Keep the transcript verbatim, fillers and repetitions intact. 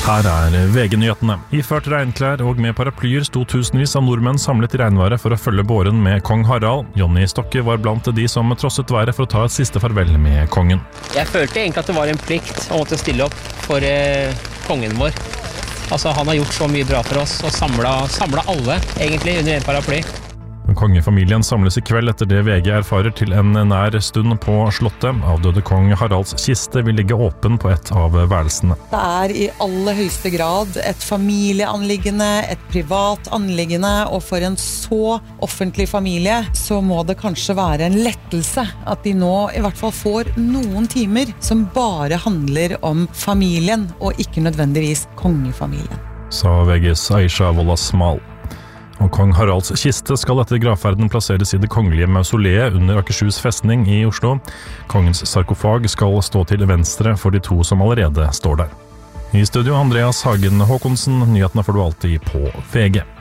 Her er V G-nyhetene. Iført regnklær og med paraplyer sto tusenvis av nordmenn samlet i regnværet for å følge båren med kong Harald. Jonny Stokke var blant de som trosset været for å ta et siste farvel med kongen. Jeg følte egentlig at det var en plikt å måtte stille opp for eh, kongen vår. Altså, han har gjort så mye bra for oss og samlet, samlet alle egentlig under en paraply. Kongefamilien samles i kveld etter det V G erfarer til en nær stund på slottet. Avdøde kong Haralds kiste vil ligge åpen på et av værelsene. Det er i aller høyeste grad et familieanliggende, et privat anliggende, og for en så offentlig familie så må det kanskje være en lettelse at de nå i hvert fall får noen timer som bare handler om familien og ikke nødvendigvis kongefamilien. Sa V G's Aisha Wolasmal. Og kong Haralds kiste skal etter gravferden plasseres i det kongelige mausoleet under Akershus festning i Oslo. Kongens sarkofag skal stå til venstre for de to som allerede står der. I studio Andreas Hagen Håkonsen, nyhetene får du alltid på V G.